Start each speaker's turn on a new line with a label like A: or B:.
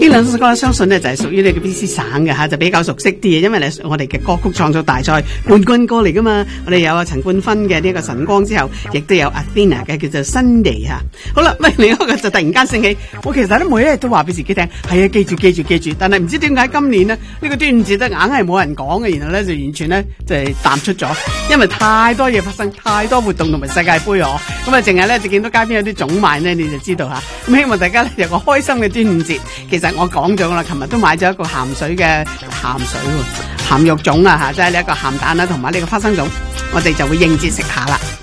A: 呢兩首歌相信咧就係屬於呢個 BC 省嘅吓，就比較熟悉啲嘅，因為咧我哋嘅歌曲創作大賽冠軍歌嚟噶嘛。我哋有陳冠芬嘅呢個晨光之後，亦都有 Athena 嘅叫做 Sunday 吓。好啦，另一個就突然間醒起，我其實都每一日都話俾自己聽，係啊，記住，但係唔知點解今年呢，呢個端午節咧硬係冇人講嘅，然後咧就完全咧就係淡出咗，因為太多嘢發生，太多活動同埋世界盃咁啊，淨係咧就見到街邊有啲粽賣咧，你就知道吓。咁希望大家咧有個開心嘅端午節。其實我講咗啦，琴日都買咗一個鹹肉粽啊吓，即係呢一個鹹蛋啦，同埋呢個花生粽，我哋就會應節食下啦。